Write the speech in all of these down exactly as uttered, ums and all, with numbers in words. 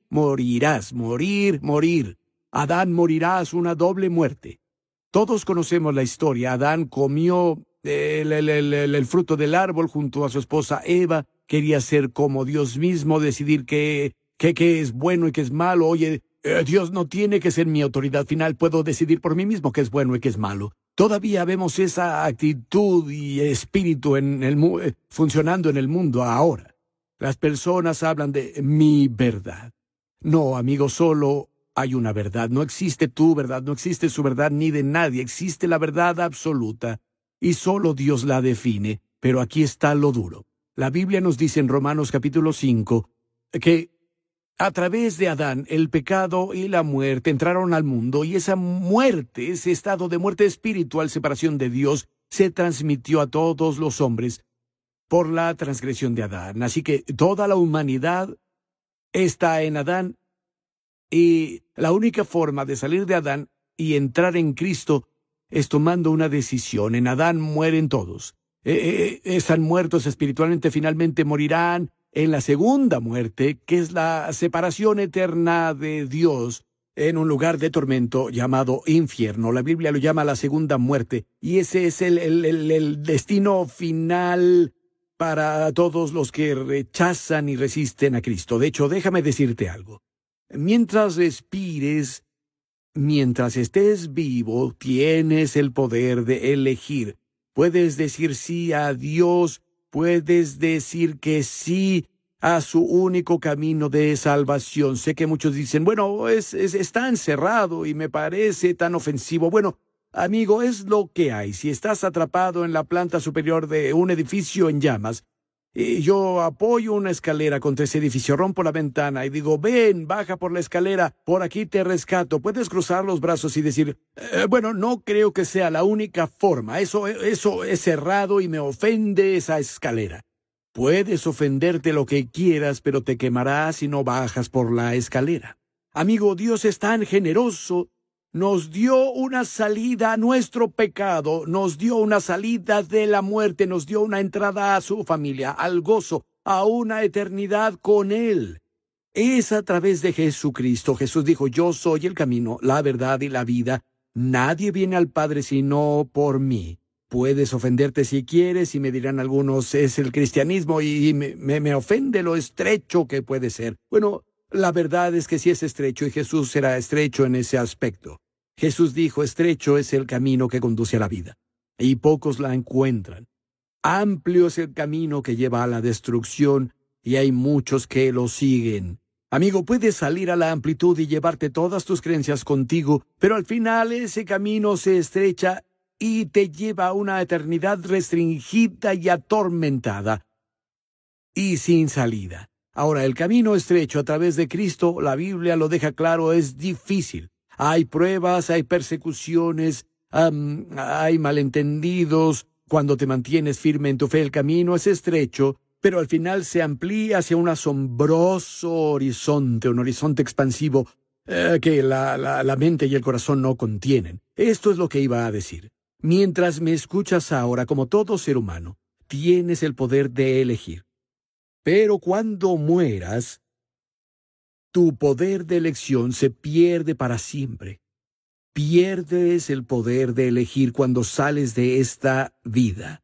morirás, morir, morir. Adán morirás una doble muerte. Todos conocemos la historia. Adán comió el, el, el, el, el fruto del árbol junto a su esposa Eva. Quería ser como Dios mismo, decidir qué, qué, qué es bueno y qué es malo. Oye, eh, Dios no tiene que ser mi autoridad final. Puedo decidir por mí mismo qué es bueno y qué es malo. Todavía vemos esa actitud y espíritu en el, eh, funcionando en el mundo ahora. Las personas hablan de mi verdad. No, amigo, solo hay una verdad. No existe tu verdad, no existe su verdad ni de nadie. Existe la verdad absoluta y solo Dios la define. Pero aquí está lo duro. La Biblia nos dice en Romanos capítulo cinco que a través de Adán el pecado y la muerte entraron al mundo y esa muerte, ese estado de muerte espiritual, separación de Dios, se transmitió a todos los hombres por la transgresión de Adán. Así que toda la humanidad está en Adán y la única forma de salir de Adán y entrar en Cristo es tomando una decisión. En Adán mueren todos. Eh, eh, están muertos espiritualmente, finalmente morirán en la segunda muerte, que es la separación eterna de Dios en un lugar de tormento llamado infierno. La Biblia lo llama la segunda muerte, y ese es el, el, el, el destino final para todos los que rechazan y resisten a Cristo. De hecho, déjame decirte algo. Mientras respires, mientras estés vivo, tienes el poder de elegir. Puedes decir sí a Dios, puedes decir que sí a su único camino de salvación. Sé que muchos dicen, bueno, es, es, es tan cerrado y me parece tan ofensivo. Bueno, amigo, es lo que hay. Si estás atrapado en la planta superior de un edificio en llamas, y yo apoyo una escalera contra ese edificio, rompo la ventana y digo, ven, baja por la escalera, por aquí te rescato. Puedes cruzar los brazos y decir, eh, bueno, no creo que sea la única forma. Eso, eso es cerrado y me ofende esa escalera. Puedes ofenderte lo que quieras, pero te quemarás si no bajas por la escalera. Amigo, Dios es tan generoso. Nos dio una salida a nuestro pecado, nos dio una salida de la muerte, nos dio una entrada a su familia, al gozo, a una eternidad con Él. Es a través de Jesucristo. Jesús dijo, yo soy el camino, la verdad y la vida. Nadie viene al Padre sino por mí. Puedes ofenderte si quieres, y me dirán algunos, es el cristianismo, y me, me, me ofende lo estrecho que puede ser. Bueno, la verdad es que sí es estrecho, y Jesús será estrecho en ese aspecto. Jesús dijo, estrecho es el camino que conduce a la vida, y pocos la encuentran. Amplio es el camino que lleva a la destrucción, y hay muchos que lo siguen. Amigo, puedes salir a la amplitud y llevarte todas tus creencias contigo, pero al final ese camino se estrecha y te lleva a una eternidad restringida y atormentada, y sin salida. Ahora, el camino estrecho a través de Cristo, la Biblia lo deja claro, es difícil. Hay pruebas, hay persecuciones, um, hay malentendidos. Cuando te mantienes firme en tu fe, el camino es estrecho, pero al final se amplía hacia un asombroso horizonte, un horizonte expansivo eh, que la, la, la mente y el corazón no contienen. Esto es lo que iba a decir. Mientras me escuchas ahora, como todo ser humano, tienes el poder de elegir. Pero cuando mueras, tu poder de elección se pierde para siempre. Pierdes el poder de elegir cuando sales de esta vida.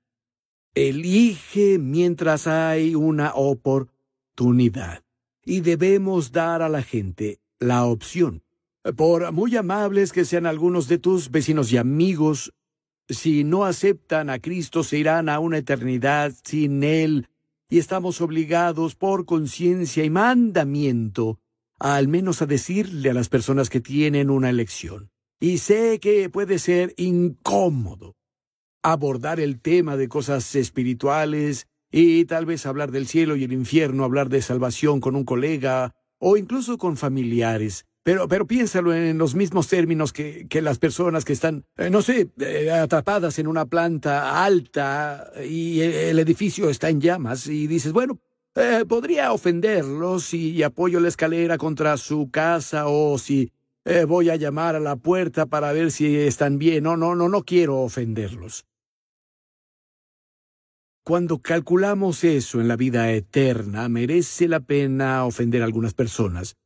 Elige mientras hay una oportunidad. Y debemos dar a la gente la opción. Por muy amables que sean algunos de tus vecinos y amigos, si no aceptan a Cristo, se irán a una eternidad sin Él. Y estamos obligados por conciencia y mandamiento al menos a decirle a las personas que tienen una elección. Y sé que puede ser incómodo abordar el tema de cosas espirituales y tal vez hablar del cielo y el infierno, hablar de salvación con un colega o incluso con familiares. Pero, pero piénsalo en los mismos términos que, que las personas que están, eh, no sé, eh, atrapadas en una planta alta y el edificio está en llamas y dices, bueno, Eh, podría ofenderlos si apoyo la escalera contra su casa o si eh, voy a llamar a la puerta para ver si están bien. No, no, no, no quiero ofenderlos. Cuando calculamos eso en la vida eterna, merece la pena ofender a algunas personas.